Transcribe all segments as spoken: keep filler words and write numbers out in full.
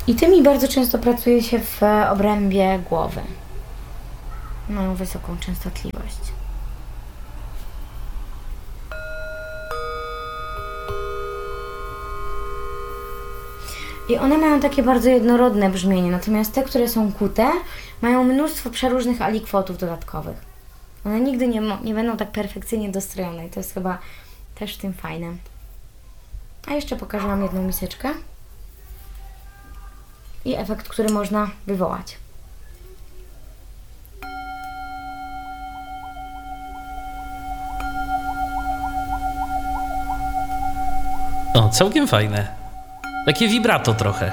I tymi bardzo często pracuje się w obrębie głowy. Mają wysoką częstotliwość. I one mają takie bardzo jednorodne brzmienie, natomiast te, które są kute, mają mnóstwo przeróżnych alikwotów dodatkowych. One nigdy nie, nie będą tak perfekcyjnie dostrojone i to jest chyba też w tym fajne. A jeszcze pokażę Wam jedną miseczkę i efekt, który można wywołać. O, całkiem fajne. Takie vibrato trochę.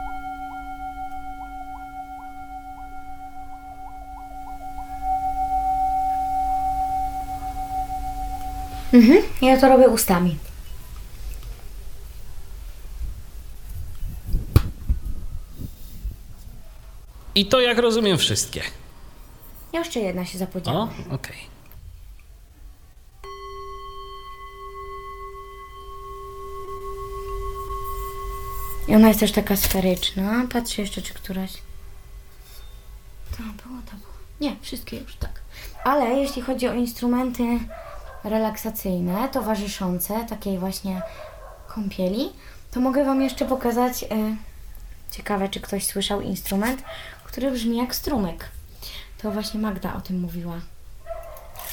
Mhm, ja to robię ustami. I to, jak rozumiem, wszystkie. Jeszcze jedna się zapodziała. O, okej. Okay. I ona jest też taka sferyczna. Patrzę jeszcze, czy któraś... To było, to było. Nie, wszystkie już tak. Ale jeśli chodzi o instrumenty relaksacyjne, towarzyszące takiej właśnie kąpieli, to mogę Wam jeszcze pokazać, e, ciekawe, czy ktoś słyszał instrument, który brzmi jak strumyk. To właśnie Magda o tym mówiła.